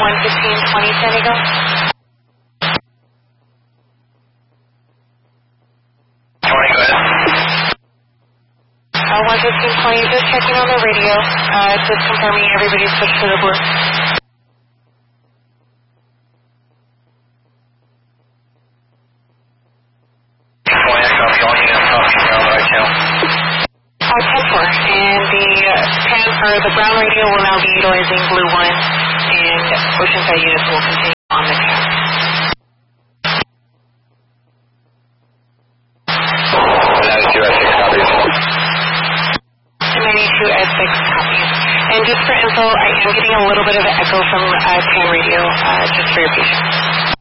11520 San Diego. 20, go ahead. 11520, just checking on the radio, just confirming everybody's switched to the board. The ground radio will now be utilizing Blue 1, and Oceanside units will continue on the cam. Latitude S6 copies. 92 S6 copies. And just for info, I am getting a little bit of an echo from TAN radio, just for your patience.